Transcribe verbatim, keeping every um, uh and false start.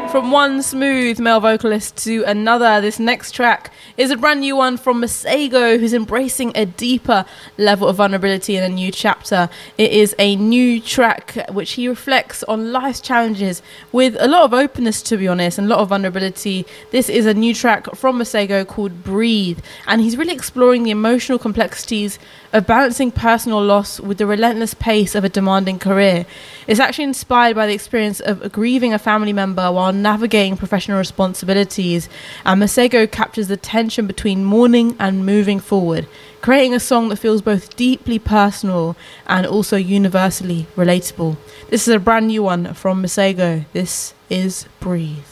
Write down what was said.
From one smooth male vocalist to another, this next track is a brand new one from Masego, who's embracing a deeper level of vulnerability in a new chapter. It is a new track which he reflects on life's challenges with a lot of openness, to be honest, and a lot of vulnerability. This is a new track from Masego called Breathe, and he's really exploring the emotional complexities of balancing personal loss with the relentless pace of a demanding career. It's actually inspired by the experience of grieving a family member while navigating professional responsibilities, and Masego captures the tension between mourning and moving forward, creating a song that feels both deeply personal and also universally relatable. This is a brand new one from Masego. This is Breathe.